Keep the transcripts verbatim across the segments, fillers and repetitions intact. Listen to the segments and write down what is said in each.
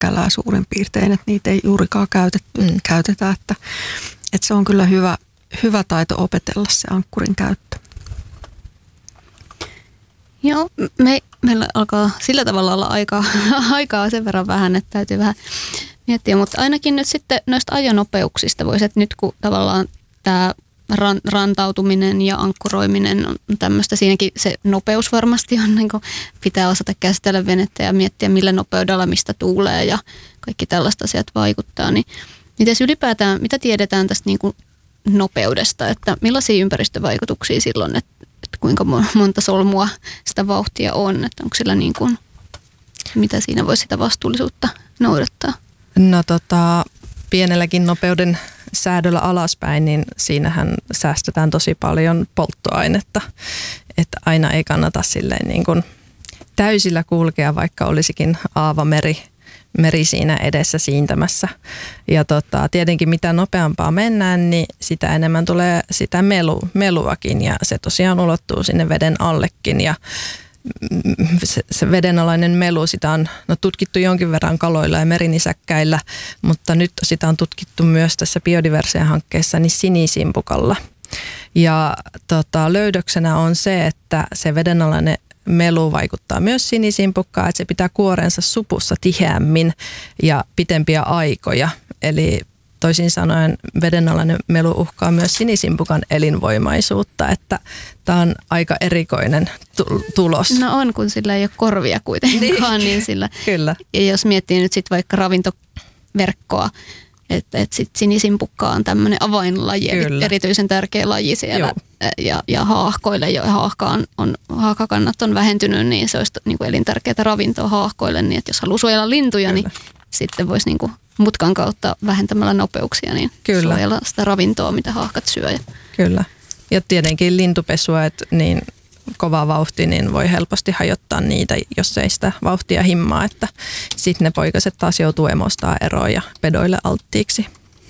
Päkkälää suurin piirtein, että niitä ei juurikaan käytetty, mm. käytetä, että, että se on kyllä hyvä, hyvä taito opetella se ankkurin käyttö. Joo, me, meillä alkaa sillä tavalla olla aikaa, aikaa sen verran vähän, että täytyy vähän miettiä, mutta ainakin nyt sitten noista ajonopeuksista voisi, että nyt kun tavallaan tämä ran, rantautuminen ja ankkuroiminen on tämmöistä, siinäkin se nopeus varmasti on, niin kuin pitää osata käsitellä venettä ja miettiä millä nopeudella mistä tuulee ja kaikki tällaista asiat vaikuttaa, niin mites ylipäätään, mitä tiedetään tästä niin kuin nopeudesta, että millaisia ympäristövaikutuksia silloin, että, että kuinka monta solmua sitä vauhtia on, että onko sillä niin kuin, mitä siinä voisi sitä vastuullisuutta noudattaa? No tota, pienelläkin nopeuden säädöllä alaspäin, niin siinähän säästetään tosi paljon polttoainetta, että aina ei kannata silleen niin kuin täysillä kulkea, vaikka olisikin aavameri meri siinä edessä siintämässä. Ja tota, tietenkin mitä nopeampaa mennään, niin sitä enemmän tulee sitä melu, meluakin ja se tosiaan ulottuu sinne veden allekin ja se, se vedenalainen melu, sitä on no, tutkittu jonkin verran kaloilla ja merinisäkkäillä, mutta nyt sitä on tutkittu myös tässä biodiversia-hankkeessa niin sinisimpukalla. Ja tota, löydöksenä on se, että se vedenalainen melu vaikuttaa myös sinisimpukkaan, että se pitää kuorensa supussa tiheämmin ja pitempiä aikoja. Eli toisin sanoen vedenalainen melu uhkaa myös sinisimpukan elinvoimaisuutta, että tämä on aika erikoinen tulos. No on, kun sillä ei ole korvia kuitenkaan. niin, niin sillä, Kyllä. Ja jos miettii nyt sitten vaikka ravintoverkkoa, että et sitten sinisimpukka on tämmöinen avainlaji, Kyllä. erityisen tärkeä laji siellä. Ja, ja haahkoille, jo haahka on, on, haahkakannat on vähentynyt, niin se olisi niin kuin elintärkeää ravintoa haahkoille, niin että jos haluaa suojella lintuja, Kyllä. niin sitten voisi niin kuin mutkan kautta vähentämällä nopeuksia, niin Kyllä. suojella sitä ravintoa, mitä haahkat syö. Kyllä. Ja tietenkin lintupesua, että niin kova vauhti, niin voi helposti hajottaa niitä, jos ei sitä vauhtia himmaa, että sitten ne poikaset taas joutuu emostaa eroon ja pedoille alttiiksi.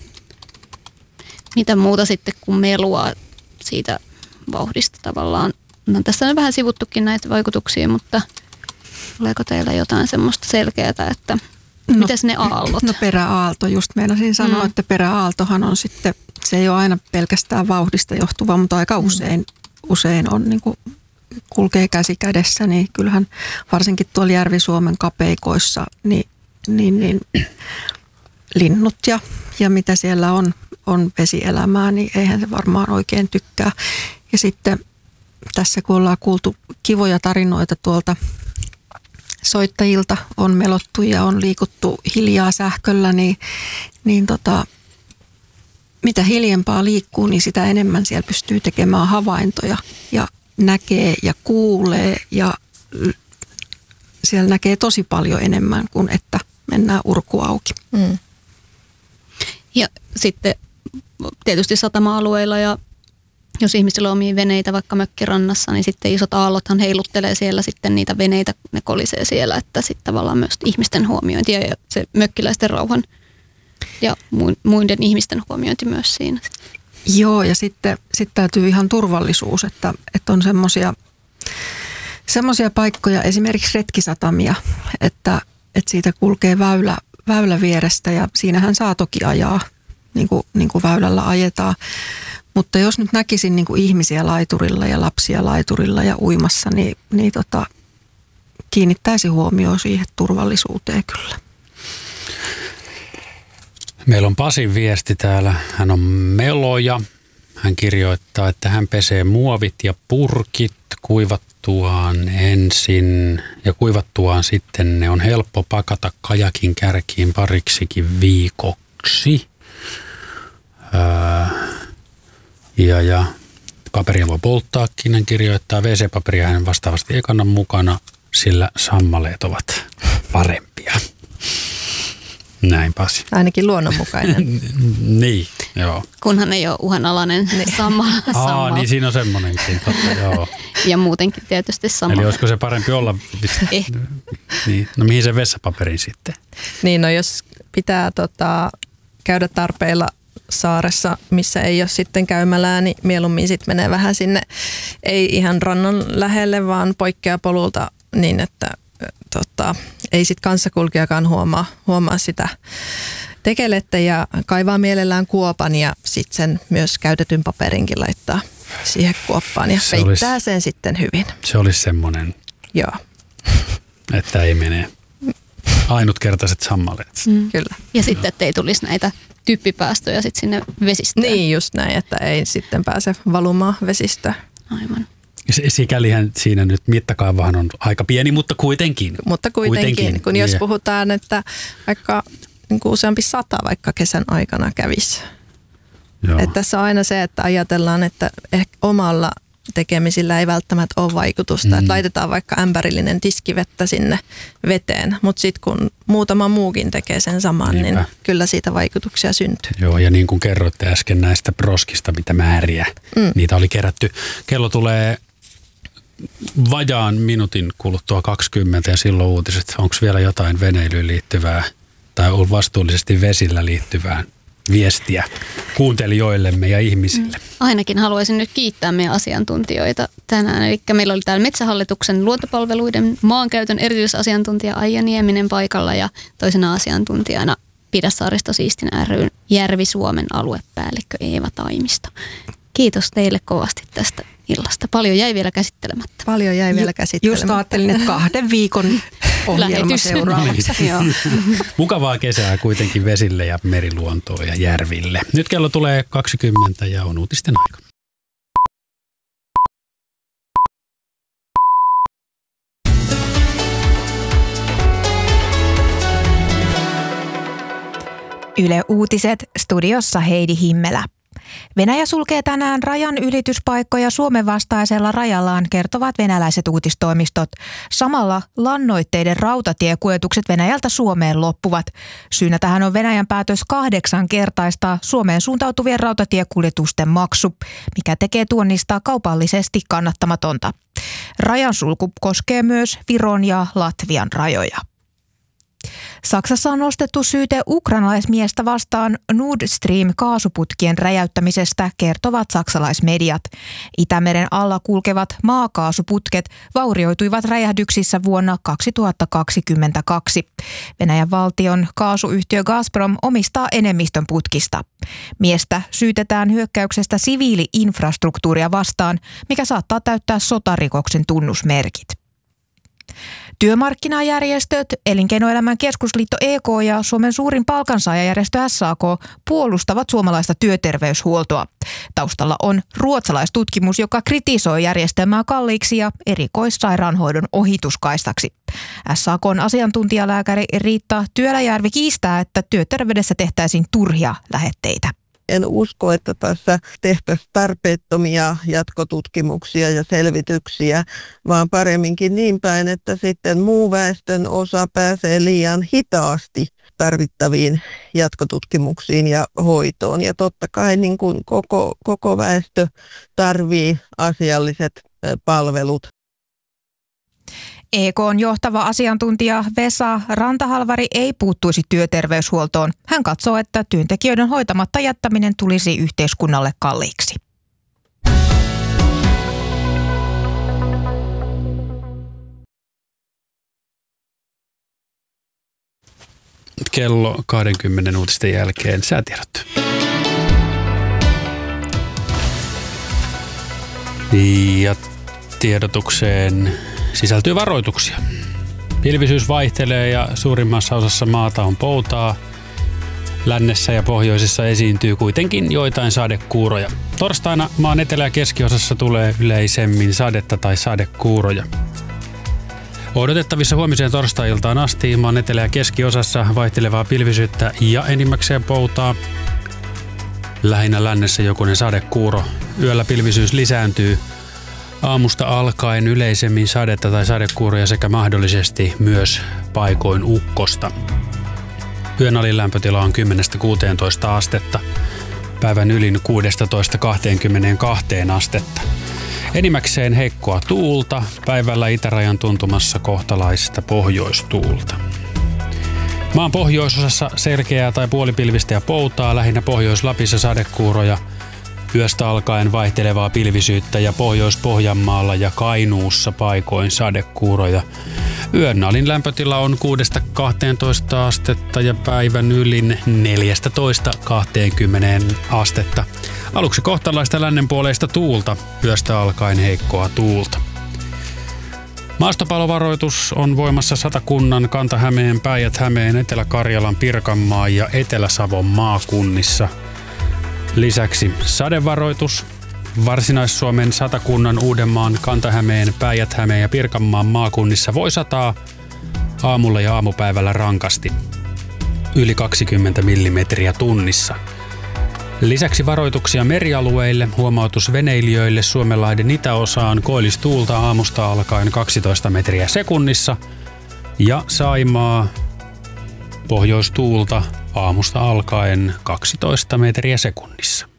Mitä muuta sitten kuin melua siitä vauhdista tavallaan? No, tässä on vähän sivuttukin näitä vaikutuksia, mutta oleeko teillä jotain semmoista selkeää, että no, mitäs ne aallot? No peräaalto, just meinasin sanoa, mm. että peräaaltohan on sitten, se ei ole aina pelkästään vauhdista johtuva, mutta aika usein, mm. usein on niin kuin kulkee käsi kädessä, niin kyllähän varsinkin tuolla Järvi-Suomen kapeikoissa, niin, niin, niin linnut ja, ja mitä siellä on, on vesielämää, niin eihän se varmaan oikein tykkää. Ja sitten tässä kun ollaan kuultu kivoja tarinoita tuolta soittajilta, on melottu ja on liikuttu hiljaa sähköllä, niin, niin tota, mitä hiljempaa liikkuu, niin sitä enemmän siellä pystyy tekemään havaintoja ja näkee ja kuulee ja siellä näkee tosi paljon enemmän kuin että mennään urku auki. Mm. Ja sitten tietysti satama-alueilla ja jos ihmisillä on omia veneitä vaikka mökkirannassa, niin sitten isot aallothan heiluttelee siellä sitten niitä veneitä, ne kolisee siellä, että sitten tavallaan myös ihmisten huomiointi ja se mökkiläisten rauhan ja muiden ihmisten huomiointi myös siinä. Joo, ja sitten sit täytyy ihan turvallisuus, että, että on semmoisia semmoisia paikkoja, esimerkiksi retkisatamia, että, että siitä kulkee väylä, väylä vierestä ja siinähän saa toki ajaa, niin kuin, niin kuin väylällä ajetaan. Mutta jos nyt näkisin niin kuin ihmisiä laiturilla ja lapsia laiturilla ja uimassa, niin, niin tota, kiinnittäisi huomioon siihen turvallisuuteen kyllä. Meillä on Pasin viesti täällä. Hän on meloja. Hän kirjoittaa, että hän pesee muovit ja purkit kuivattuaan ensin ja kuivattuaan sitten ne on helppo pakata kajakin kärkiin pariksikin viikoksi. Öö, ja, ja paperia voi polttaakin. Hän kirjoittaa, wee see-paperia hänen vastaavasti ei kanna mukana, sillä sammaleet ovat parempia. Näin Pasi. Ainakin luonnonmukainen. Niin, joo. Kunhan ei ole uhanalainen niin. sama. Aa, niin siinä on semmoinenkin, totta, joo. Ja muutenkin tietysti sama. Eli olisiko se parempi olla? Eh. Niin. No mihin se vessapaperin sitten? Niin, no jos pitää tota, käydä tarpeilla saaressa, missä ei ole sitten käymälää, niin mieluummin sitten menee vähän sinne, ei ihan rannan lähelle, vaan poikkeaa polulta niin, että tota, ei sit kanssakulkijakaan huomaa, huomaa sitä tekelettä ja kaivaa mielellään kuopan ja sitten sen myös käytetyn paperinkin laittaa siihen kuoppaan ja se peittää olisi, sen sitten hyvin. Se olisi semmoinen, Joo. että ei mene ainutkertaiset sammaleet. Mm. Kyllä. Ja sitten, että ei tulisi näitä typpipäästöjä sitten sinne vesistöön. Niin just näin, että ei sitten pääse valumaan vesistöön. Aivan. Sikälihän siinä nyt mittakaavahan on aika pieni, mutta kuitenkin. Mutta kuitenkin, kuitenkin. kun jos yeah. puhutaan, että vaikka niin kuin useampi sata vaikka kesän aikana kävisi. Että tässä on aina se, että ajatellaan, että ehkä omalla tekemisillä ei välttämättä ole vaikutusta. Mm. Että laitetaan vaikka ämpärillinen tiskivettä sinne veteen, mutta sitten kun muutama muukin tekee sen saman, Niinpä. niin kyllä siitä vaikutuksia syntyy. Joo, ja niin kuin kerroitte äsken näistä proskista, mitä määriä, mm. niitä oli kerätty. Kello tulee vajaan minuutin kuluttua kaksikymmentä ja silloin uutiset. Onko vielä jotain veneilyyn liittyvää tai vastuullisesti vesillä liittyvää viestiä kuuntelijoillemme ja ihmisille? Mm. Ainakin haluaisin nyt kiittää meidän asiantuntijoita tänään. Eli meillä oli täällä Metsähallituksen luontopalveluiden maankäytön erityisasiantuntija Aija Nieminen paikalla ja toisena asiantuntijana Pidä saaristo siistinä ry:n Järvi-Suomen aluepäällikkö Eeva Taimisto. Kiitos teille kovasti tästä illasta. Paljon jäi vielä käsittelemättä. Paljon jäi vielä käsittelemättä. Just ajattelin, että kahden viikon ohjelma seuraavaksi. Mukavaa kesää kuitenkin vesille ja meriluontoon ja järville. Nyt kello tulee kaksikymmentä ja on uutisten aika. Yle Uutiset, studiossa Heidi Himmelä. Venäjä sulkee tänään rajan ylityspaikkoja Suomen vastaisella rajallaan, kertovat venäläiset uutistoimistot. Samalla lannoitteiden rautatiekuljetukset Venäjältä Suomeen loppuvat. Syynä tähän on Venäjän päätös kahdeksankertaistaa Suomeen suuntautuvien rautatiekuljetusten maksu, mikä tekee tuonnista kaupallisesti kannattamatonta. Rajan sulku koskee myös Viron ja Latvian rajoja. Saksassa on nostettu syyte ukrainalaismiestä vastaan Nord Stream-kaasuputkien räjäyttämisestä, kertovat saksalaismediat. Itämeren alla kulkevat maakaasuputket vaurioituivat räjähdyksissä vuonna kaksituhattakaksikymmentäkaksi. Venäjän valtion kaasuyhtiö Gazprom omistaa enemmistön putkista. Miestä syytetään hyökkäyksestä siviili-infrastruktuuria vastaan, mikä saattaa täyttää sotarikoksen tunnusmerkit. Työmarkkinajärjestöt, Elinkeinoelämän keskusliitto E K ja Suomen suurin palkansaajajärjestö S A K puolustavat suomalaista työterveyshuoltoa. Taustalla on ruotsalaistutkimus, joka kritisoi järjestelmää kalliiksi ja erikoissairaanhoidon ohituskaistaksi. S A K:n asiantuntijalääkäri Riitta Työläjärvi kiistää, että työterveydessä tehtäisiin turhia lähetteitä. En usko, että tässä tehtäisiin tarpeettomia jatkotutkimuksia ja selvityksiä, vaan paremminkin niin päin, että sitten muu väestön osa pääsee liian hitaasti tarvittaviin jatkotutkimuksiin ja hoitoon. Ja totta kai niin kuin koko, koko väestö tarvitsee asialliset palvelut. E K:n johtava asiantuntija Vesa Rantahalvari ei puuttuisi työterveyshuoltoon. Hän katsoo, että työntekijöiden hoitamatta jättäminen tulisi yhteiskunnalle kalliiksi. Kello kaksikymmentä uutisten jälkeen säätiedot. Ja tiedotukseen sisältyy varoituksia. Pilvisyys vaihtelee ja suurimmassa osassa maata on poutaa. Lännessä ja pohjoisessa esiintyy kuitenkin joitain sadekuuroja. Torstaina maan etelä- ja keskiosassa tulee yleisemmin sadetta tai sadekuuroja. Odotettavissa huomiseen torstai-iltaan asti maan etelä- ja keskiosassa vaihtelevaa pilvisyyttä ja enimmäkseen poutaa. Lähinnä lännessä jokunen sadekuuro. Yöllä pilvisyys lisääntyy. Aamusta alkaen yleisemmin sadetta tai sadekuuroja sekä mahdollisesti myös paikoin ukkosta. Yön alin lämpötila on kymmenestä kuuteentoista astetta, päivän ylin kuudestatoista kaksikymmentäkaksi astetta. Enimmäkseen heikkoa tuulta, päivällä itärajan tuntumassa kohtalaista pohjoistuulta. Maan pohjoisosassa selkeää tai puolipilvistä ja poutaa, lähinnä Pohjois-Lapissa sadekuuroja. Yöstä alkaen vaihtelevaa pilvisyyttä ja Pohjois-Pohjanmaalla ja Kainuussa paikoin sadekuuroja. Yön alin lämpötila on kuudesta kahteentoista astetta ja päivän ylin neljästätoista kahteenkymmeneen astetta. Aluksi kohtalaista lännenpuoleista tuulta, yöstä alkaen heikkoa tuulta. Maastopalovaroitus on voimassa Satakunnan, Kanta-Hämeen, Päijät-Hämeen, Etelä-Karjalan, Pirkanmaan ja Etelä-Savon maakunnissa. Lisäksi sadevaroitus Varsinais-Suomen, Satakunnan, Uudenmaan, Kanta-Hämeen, Päijät-Hämeen ja Pirkanmaan maakunnissa voi sataa aamulla ja aamupäivällä rankasti yli kaksikymmentä millimetriä tunnissa. Lisäksi varoituksia merialueille, huomautus veneilijöille Suomenlahden itäosaan, koillistuulta aamusta alkaen kaksitoista metriä sekunnissa ja Saimaa pohjoistuulta aamusta alkaen kaksitoista metriä sekunnissa.